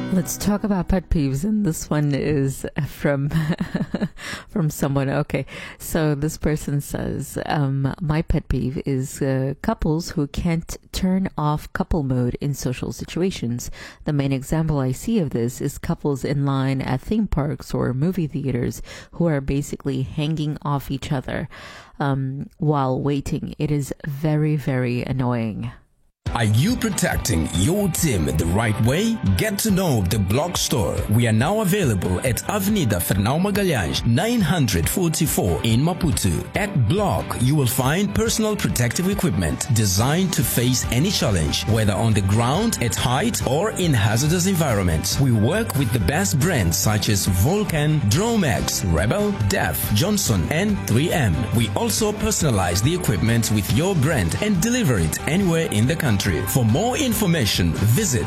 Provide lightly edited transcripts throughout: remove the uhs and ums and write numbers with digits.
Let's talk about pet peeves, and this one is from from someone. Okay, so this person says, my pet peeve is couples who can't turn off couple mode in social situations. The main example I see of this is couples in line at theme parks or movie theaters who are basically hanging off each other while waiting. It is very, very annoying. Are you protecting your team the right way? Get to know the Block Store. We are now available at Avenida Fernão Magalhães, 944 in Maputo. At Block, you will find personal protective equipment designed to face any challenge, whether on the ground, at height, or in hazardous environments. We work with the best brands such as Vulcan, Dromax, Rebel, Def, Johnson, and 3M. We also personalize the equipment with your brand and deliver it anywhere in the country. For more information, visit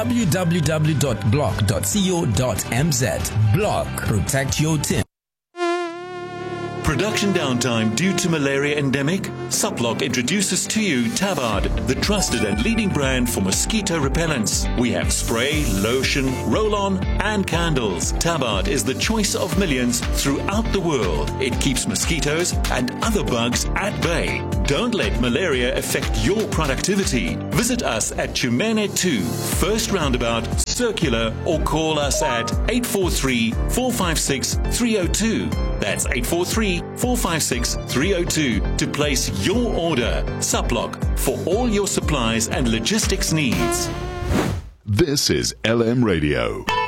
www.block.co.mz. Block. Protect your team. Production downtime due to malaria endemic? Suplock introduces to you Tabard, the trusted and leading brand for mosquito repellents. We have spray, lotion, roll-on and candles. Tabard is the choice of millions throughout the world. It keeps mosquitoes and other bugs at bay. Don't let malaria affect your productivity. Visit us at Chumene 2, First Roundabout, Circular, or call us at 843-456-302. That's 843-456-302 to place your order. Suplock, for all your supplies and logistics needs. This is LM Radio.